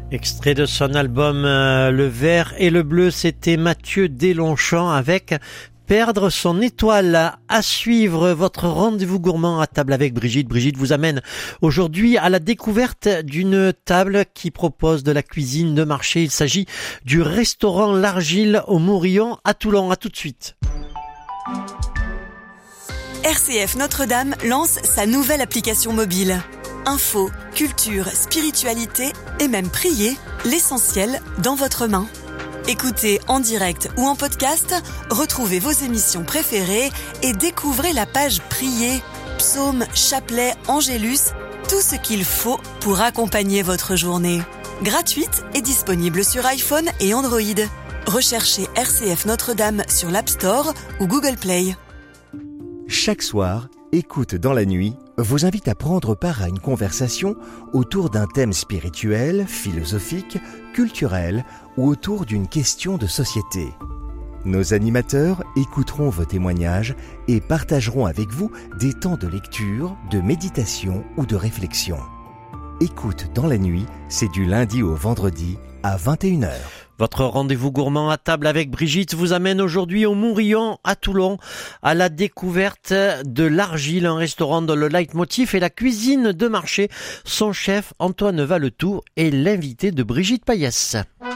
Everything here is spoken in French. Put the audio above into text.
Extrait de son album Le Vert et le Bleu, c'était Mathieu Deslongchamps avec Perdre son étoile. À suivre votre rendez-vous gourmand à table avec Brigitte. Brigitte vous amène aujourd'hui à la découverte d'une table qui propose de la cuisine de marché. Il s'agit du restaurant L'Argile au Mourillon à Toulon. À tout de suite. RCF Notre-Dame lance sa nouvelle application mobile. Info, culture, spiritualité et même prier, l'essentiel dans votre main. Écoutez en direct ou en podcast, retrouvez vos émissions préférées et découvrez la page Prier, psaumes, chapelets, angélus, tout ce qu'il faut pour accompagner votre journée. Gratuite et disponible sur iPhone et Android. Recherchez RCF Notre-Dame sur l'App Store ou Google Play. Chaque soir, Écoute dans la nuit vous invite à prendre part à une conversation autour d'un thème spirituel, philosophique, culturel ou autour d'une question de société. Nos animateurs écouteront vos témoignages et partageront avec vous des temps de lecture, de méditation ou de réflexion. Écoute dans la nuit, c'est du lundi au vendredi à 21h. Votre rendez-vous gourmand à table avec Brigitte vous amène aujourd'hui au Mourillon à Toulon à la découverte de L'Argile, un restaurant dont le leitmotiv est la cuisine de marché. Son chef Antoine Valetoux est l'invité de Brigitte Payès.